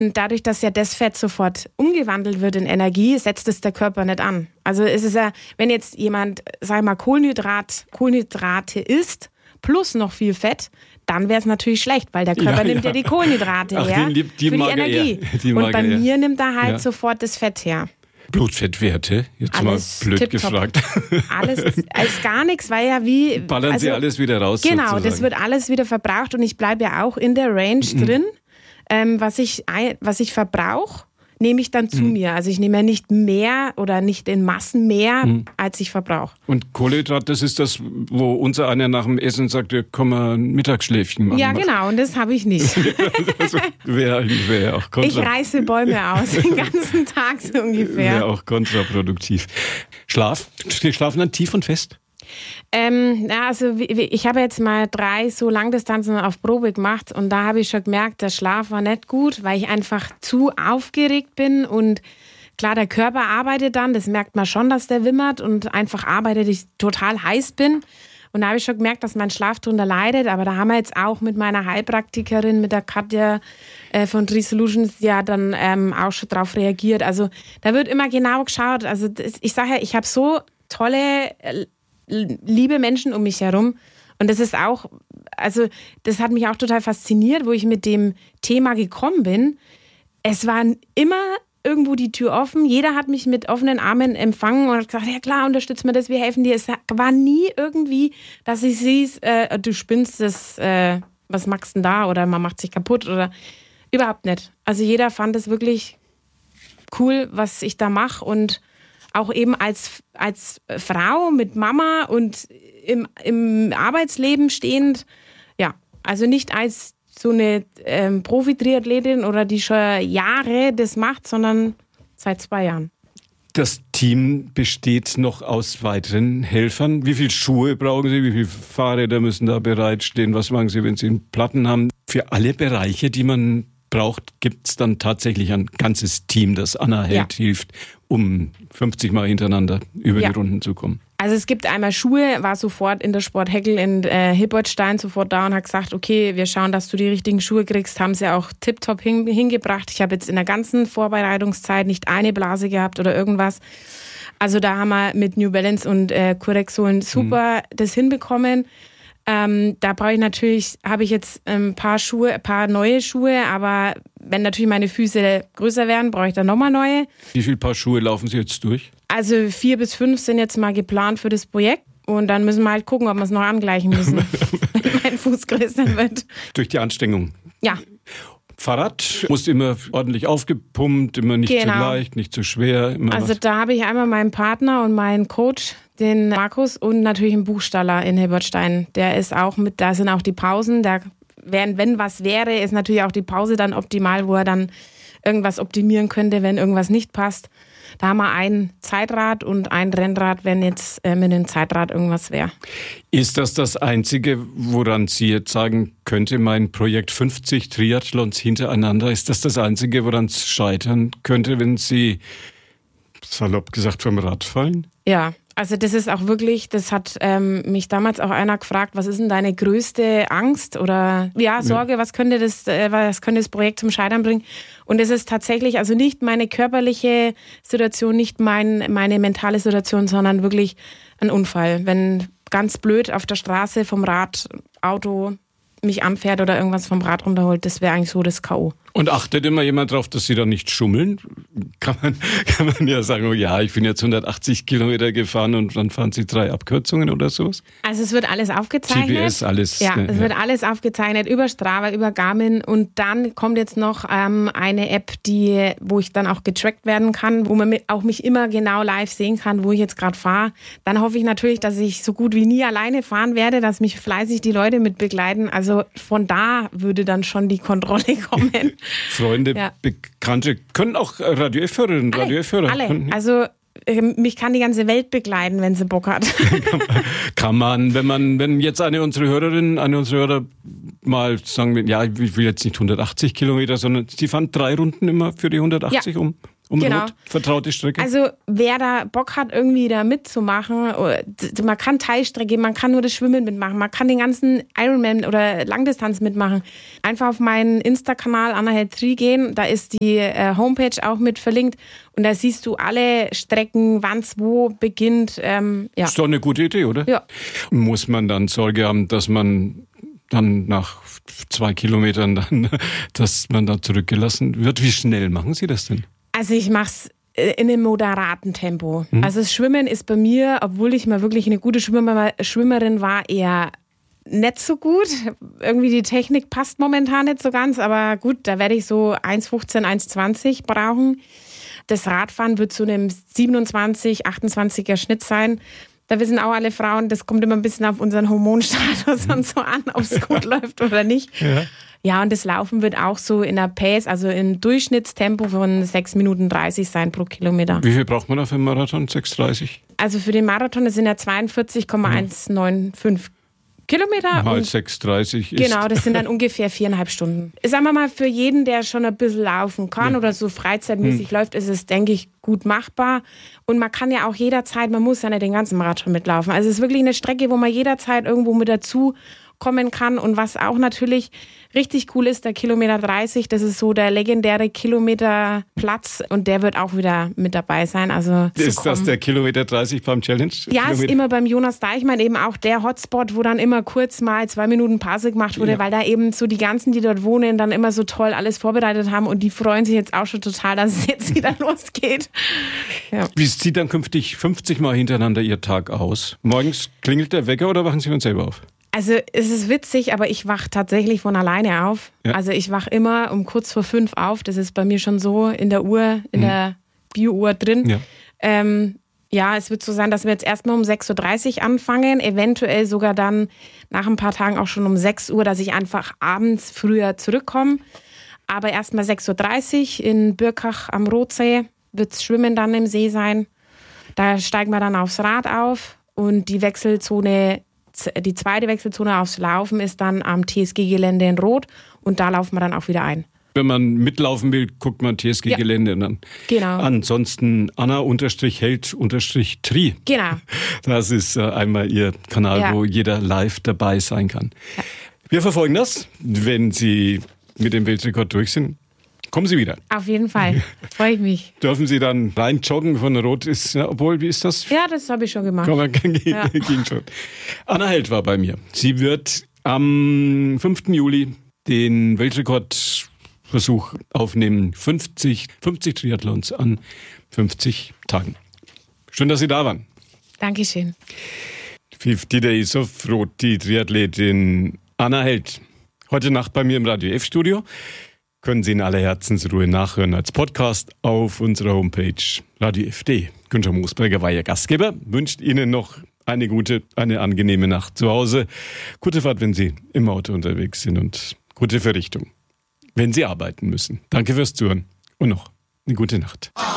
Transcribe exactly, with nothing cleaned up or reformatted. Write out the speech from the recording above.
Und dadurch, dass ja das Fett sofort umgewandelt wird in Energie, setzt es der Körper nicht an. Also es ist ja, wenn jetzt jemand, sag ich mal, Kohlenhydrat, Kohlenhydrate isst, plus noch viel Fett, dann wäre es natürlich schlecht, weil der Körper ja, nimmt ja, ja die Kohlenhydrate Ach, her die, die für die Energie. Die und bei er. mir nimmt er halt ja. sofort das Fett her. Blutfettwerte, jetzt alles mal blöd tipptopp. gefragt. Alles als gar nichts, weil ja wie... Ballern also, Sie alles wieder raus Genau, sozusagen. Das wird alles wieder verbraucht und ich bleibe ja auch in der Range mhm. drin. Ähm, was ich, was ich verbrauche, nehme ich dann zu mhm. mir. Also ich nehme ja nicht mehr oder nicht in Massen mehr, mhm. als ich verbrauche. Und Kohlenhydrat, das ist das, wo unser einer nach dem Essen sagt, ja, komm mal ein Mittagsschläfchen machen. Ja, genau, und das habe ich nicht. Das wäre wär auch kontra- Ich reiße Bäume aus, den ganzen Tag so ungefähr. Wäre auch kontraproduktiv. Schlaf? Sie schlafen dann tief und fest? Ähm, ja, also ich habe jetzt mal drei so Langdistanzen auf Probe gemacht und da habe ich schon gemerkt, der Schlaf war nicht gut, weil ich einfach zu aufgeregt bin und klar, der Körper arbeitet dann, das merkt man schon, dass der wimmert und einfach arbeitet, ich total heiß bin. Und da habe ich schon gemerkt, dass mein Schlaf darunter leidet, aber da haben wir jetzt auch mit meiner Heilpraktikerin, mit der Katja äh, von Tree Solutions, ja dann ähm, auch schon drauf reagiert. Also da wird immer genau geschaut. Also das, ich sage ja, ich habe so tolle äh, liebe Menschen um mich herum. Und das ist auch, also das hat mich auch total fasziniert, wo ich mit dem Thema gekommen bin. Es war immer irgendwo die Tür offen. Jeder hat mich mit offenen Armen empfangen und hat gesagt, ja klar, unterstützen wir das, wir helfen dir. Es war nie irgendwie, dass ich sieh's, äh, du spinnst das, äh, was machst du denn da? Oder man macht sich kaputt oder überhaupt nicht. Also jeder fand es wirklich cool, was ich da mache und auch eben als, als Frau mit Mama und im, im Arbeitsleben stehend, ja, also nicht als so eine ähm, Profi-Triathletin oder die schon Jahre das macht, sondern seit zwei Jahren. Das Team besteht noch aus weiteren Helfern. Wie viele Schuhe brauchen Sie? Wie viele Fahrräder müssen da bereitstehen? Was machen Sie, wenn Sie Platten haben? Für alle Bereiche, die man braucht, gibt es dann tatsächlich ein ganzes Team, das Anna Held ja. hilft, um fünfzig Mal hintereinander über ja. die Runden zu kommen. Also es gibt einmal Schuhe, war sofort in der Sport Heckel in äh, Hilbertstein sofort da und hat gesagt, okay, wir schauen, dass du die richtigen Schuhe kriegst, haben sie auch tipptopp hin, hingebracht. Ich habe jetzt in der ganzen Vorbereitungszeit nicht eine Blase gehabt oder irgendwas. Also da haben wir mit New Balance und äh, Corexolen super mhm. das hinbekommen. Ähm, da brauche ich natürlich, habe ich jetzt ein paar Schuhe, ein paar neue Schuhe, aber wenn natürlich meine Füße größer werden, brauche ich dann nochmal neue. Wie viele Paar Schuhe laufen Sie jetzt durch? Also vier bis fünf sind jetzt mal geplant für das Projekt und dann müssen wir halt gucken, ob wir es noch angleichen müssen, wenn mein Fuß größer wird. Durch die Anstrengung? Ja. Fahrrad muss immer ordentlich aufgepumpt, immer nicht genau. zu leicht, nicht zu schwer. Immer also was. Da habe ich einmal meinen Partner und meinen Coach, den Markus, und natürlich einen Buchstaller in Hilbertstein. Der ist auch mit, da sind auch die Pausen. Da wenn, wenn was wäre, ist natürlich auch die Pause dann optimal, wo er dann irgendwas optimieren könnte, wenn irgendwas nicht passt. Da haben wir ein Zeitrad und ein Rennrad, wenn jetzt äh, mit einem Zeitrad irgendwas wäre. Ist das das Einzige, woran Sie jetzt sagen könnte, mein Projekt fünfzig Triathlons hintereinander, ist das das Einzige, woran es scheitern könnte, wenn Sie, salopp gesagt, vom Rad fallen? Ja, also das ist auch wirklich, das hat ähm, mich damals auch einer gefragt, was ist denn deine größte Angst oder ja, Sorge, ja. was könnte das, äh, was könnte das Projekt zum Scheitern bringen? Und es ist tatsächlich also nicht meine körperliche Situation, nicht mein, meine mentale Situation, sondern wirklich ein Unfall. Wenn ganz blöd auf der Straße vom Rad, Auto mich anfährt oder irgendwas vom Rad runterholt, das wäre eigentlich so das K O. Und achtet immer jemand darauf, dass Sie da nicht schummeln? Kann man, kann man ja sagen, oh ja, ich bin jetzt hundertachtzig Kilometer gefahren und dann fahren Sie drei Abkürzungen oder sowas? Also es wird alles aufgezeichnet. G P S, alles. Ja, ne, es ja. wird alles aufgezeichnet über Strava, über Garmin und dann kommt jetzt noch ähm, eine App, die, wo ich dann auch getrackt werden kann, wo man mit, auch mich immer genau live sehen kann, wo ich jetzt gerade fahre. Dann hoffe ich natürlich, dass ich so gut wie nie alleine fahren werde, dass mich fleißig die Leute mit begleiten. Also von da würde dann schon die Kontrolle kommen. Freunde, ja. Bekannte, können auch Radio F-Hörerinnen, Radio F-Hörer. Alle, können, also mich kann die ganze Welt begleiten, wenn sie Bock hat. Kann man, wenn man, wenn jetzt eine unserer Hörerinnen, eine unserer Hörer mal sagen, ja, ich will jetzt nicht hundertachtzig Kilometer, sondern sie fahren drei Runden immer für die hundertachtzig ja. um. Um genau. Rot, vertraute Strecke? Also wer da Bock hat, irgendwie da mitzumachen, man kann Teilstrecke, man kann nur das Schwimmen mitmachen, man kann den ganzen Ironman oder Langdistanz mitmachen. Einfach auf meinen Insta-Kanal Anna Held drei gehen, da ist die äh, Homepage auch mit verlinkt und da siehst du alle Strecken, wann es wo beginnt. Ähm, ja. Ist doch eine gute Idee, oder? Ja. Muss man dann Sorge haben, dass man dann nach zwei Kilometern dann, dass man da zurückgelassen wird? Wie schnell machen Sie das denn? Also ich mache es in einem moderaten Tempo. Mhm. Also das Schwimmen ist bei mir, obwohl ich mal wirklich eine gute Schwimmer, Schwimmerin war, eher nicht so gut. Irgendwie die Technik passt momentan nicht so ganz, aber gut, da werde ich so eins fünfzehn, eins zwanzig brauchen. Das Radfahren wird zu einem siebenundzwanzig, achtundzwanziger Schnitt sein. Da wissen auch alle Frauen, das kommt immer ein bisschen auf unseren Hormonstatus und so an, ob es gut läuft oder nicht. Ja. Ja, und das Laufen wird auch so in der Pace, also im Durchschnittstempo von sechs Minuten dreißig sein pro Kilometer. Wie viel braucht man da für einen Marathon? sechs dreißig? Also für den Marathon, das sind ja zweiundvierzig Komma eins neun fünf Kilometer. Mal sechs dreißig ist. Genau, das sind dann ungefähr viereinhalb Stunden. Sagen wir mal, für jeden, der schon ein bisschen laufen kann ja. oder so freizeitmäßig hm. läuft, ist es, denke ich, gut machbar. Und man kann ja auch jederzeit, man muss ja nicht den ganzen Marathon mitlaufen. Also es ist wirklich eine Strecke, wo man jederzeit irgendwo mit dazu kommen kann. Und was auch natürlich richtig cool ist, der Kilometer dreißig, das ist so der legendäre Kilometerplatz und der wird auch wieder mit dabei sein. Also ist das der Kilometer dreißig beim Challenge? Ja, Kilometer? Ist immer beim Jonas Deichmann eben auch der Hotspot, wo dann immer kurz mal zwei Minuten Pause gemacht wurde, ja. weil da eben so die ganzen, die dort wohnen, dann immer so toll alles vorbereitet haben und die freuen sich jetzt auch schon total, dass es jetzt wieder losgeht. Ja. Wie sieht dann künftig fünfzig Mal hintereinander Ihr Tag aus? Morgens klingelt der Wecker oder wachen Sie uns selber auf? Also es ist witzig, aber ich wache tatsächlich von alleine auf. Ja. Also ich wache immer um kurz vor fünf auf. Das ist bei mir schon so in der Uhr, in mhm. der Bio-Uhr drin. Ja. Ähm, ja, es wird so sein, dass wir jetzt erstmal um sechs Uhr dreißig anfangen. Eventuell sogar dann nach ein paar Tagen auch schon um sechs Uhr, dass ich einfach abends früher zurückkomme. Aber erstmal sechs Uhr dreißig in Birkach am Rotsee wird's Schwimmen dann im See sein. Da steigen wir dann aufs Rad auf und die Wechselzone Die zweite Wechselzone aufs Laufen ist dann am T S G-Gelände in Rot und da laufen wir dann auch wieder ein. Wenn man mitlaufen will, guckt man T S G-Gelände ja. an. Genau. Ansonsten Anna-Held-Tri. Genau. Das ist äh, einmal Ihr Kanal, ja. wo jeder live dabei sein kann. Ja. Wir verfolgen das. Wenn Sie mit dem Weltrekord durch sind, kommen Sie wieder. Auf jeden Fall. Freue ich mich. Dürfen Sie dann rein joggen von Rot? Ist, ja, obwohl, wie ist das? Ja, das habe ich schon gemacht. Komm, man ging, ja. ging schon. Anna Held war bei mir. Sie wird am fünften Juli den Weltrekordversuch aufnehmen. fünfzig, fünfzig Triathlons an fünfzig Tagen. Schön, dass Sie da waren. Dankeschön. fünfzig Days of Rot, die Triathletin Anna Held. Heute Nacht bei mir im Radio F-Studio. Können Sie in aller Herzensruhe nachhören als Podcast auf unserer Homepage Radio F D. Günther Moosberger war Ihr Gastgeber, wünscht Ihnen noch eine gute, eine angenehme Nacht zu Hause. Gute Fahrt, wenn Sie im Auto unterwegs sind und gute Verrichtung, wenn Sie arbeiten müssen. Danke fürs Zuhören und noch eine gute Nacht.